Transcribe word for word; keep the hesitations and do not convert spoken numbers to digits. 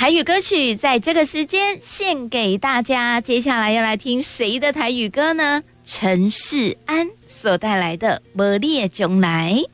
台语歌曲在这个时间献给大家。接下来要来听谁的台语歌呢？陈世安所带来的《无你的将来》。